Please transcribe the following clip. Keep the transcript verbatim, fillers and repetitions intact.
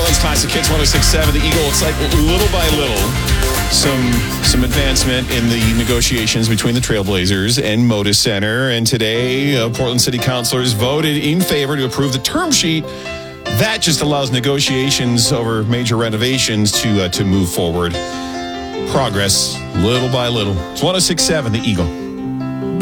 Portland's Classic Hits one oh six point seven. The Eagle, it's like little by little, some some advancement in the negotiations between the Trailblazers and Moda Center. And today, uh, Portland City Councilors voted in favor to approve the term sheet. That just allows negotiations over major renovations to uh, to move forward. Progress, little by little. It's one oh six point seven, The Eagle.